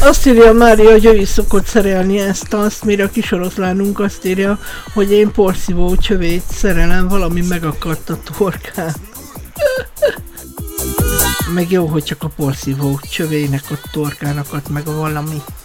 Azt írja Mária, hogy ő is szokott szerelni ezt-azt, mire a kis oroszlánunk azt írja, hogy én porszívó csövét szerelem, valami megakadt a torkán. Meg jó, hogy csak a porszívó csövének a torkán akadt meg a valami.